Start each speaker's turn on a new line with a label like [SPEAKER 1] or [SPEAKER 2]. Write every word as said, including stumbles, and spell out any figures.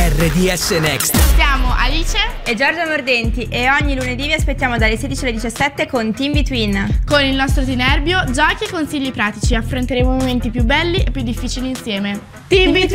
[SPEAKER 1] R D S Next.
[SPEAKER 2] Siamo Alice
[SPEAKER 3] e Giorgia Mordenti e ogni lunedì vi aspettiamo dalle sedici alle diciassette con Team Between.
[SPEAKER 2] Con il nostro Tinerbio, giochi e consigli pratici. Affronteremo i momenti più belli e più difficili insieme. Team Between!